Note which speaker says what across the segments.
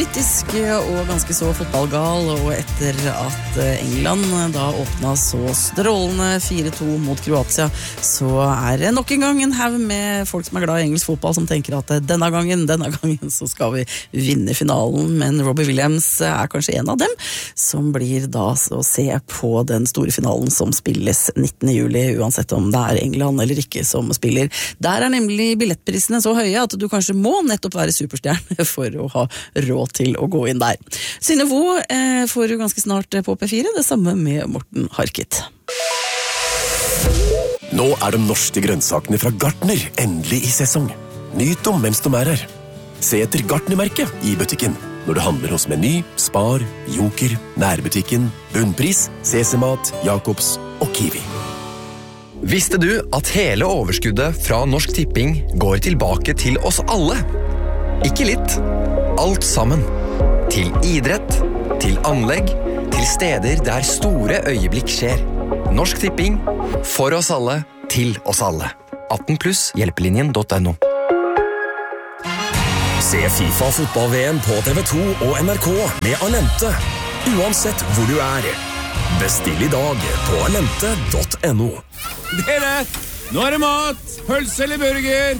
Speaker 1: politisk og ganske så fotballgal, og etter at England da åpnet så strålende 4-2 mot Kroatia, så det nok en gang en haug med folk som glad i engelsk fotball som tenker at denne gangen så skal vi vinne finalen, men Robbie Williams kanskje en av dem som blir da å se på den store finalen som spilles 19. juli, uansett om det England eller ikke som spiller. Der nemlig billettprisene så høye at du kanskje må nettopp være superstjerne for å ha råd til å gå inn der. Synne Vo får du ganske snart på P4, det samme med Morten Harket.
Speaker 2: Nå de norske grønnsakene fra Gartner endelig i sesong. Nyt om mens de her. Se etter Gartner-merket i butikken når du handler hos Meny, Spar, Joker, Nærbutikken, Bunnpris, CC-mat, Jacobs og Kiwi.
Speaker 3: Visste du at hele overskuddet fra Norsk Tipping går tilbake til oss alle? Ikke litt. Alt sammen. Til idrett, til anlegg, til steder der store øyeblikk skjer. Norsk Tipping, for oss alle, til oss alle. 18+ hjelpelinjen.no.
Speaker 2: Se FIFA fotball-VM på TV2 og NRK med Alente, uansett hvor du Bestill I dag på alente.no.
Speaker 4: Dere, nå det mat! Pølse eller burger?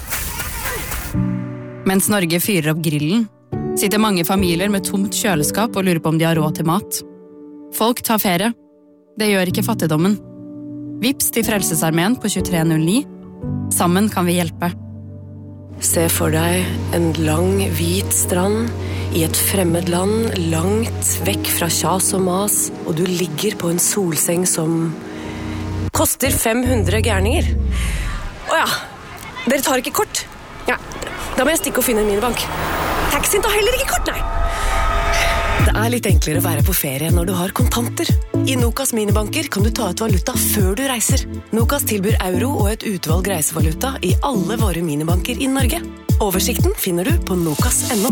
Speaker 5: Mens Norge fyrer opp grillen, sitter mange familier med tomt kjøleskap og lurer på om de har råd til mat. Folk tar ferie. Det gjør ikke fattigdommen. Vips til Frelsesarmeen på 2309. Sammen kan vi hjelpe.
Speaker 6: Se for deg en lang, hvit strand I et fremmed land, langt vekk fra kjas og mas, og du ligger på en solseng som koster 500 gærninger. Åja, dere tar ikke kort? Ja, da må jeg stikke og finne en minibank. Taxien tar heller ikke kort, nei. Det litt enklere å være på ferie når du har kontanter. I Nokas minibanker kan du ta ut valuta før du reiser. Nokas tilbyr euro og et utvalg reisevaluta I alle våre minibanker I Norge. Oversikten finner du på nokas.no.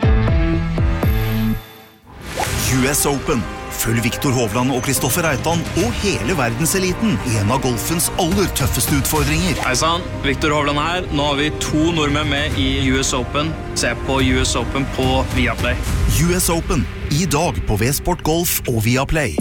Speaker 7: US Open. Følg Viktor Hovland og Kristoffer Reitan og hele verdenseliten I en av golfens aller tøffeste utfordringer.
Speaker 8: Hei sann, Viktor Hovland her. Nå har vi 2 nordmenn med I US Open. Se på US Open på Viaplay.
Speaker 7: US Open. I dag på V-Sport Golf og Viaplay.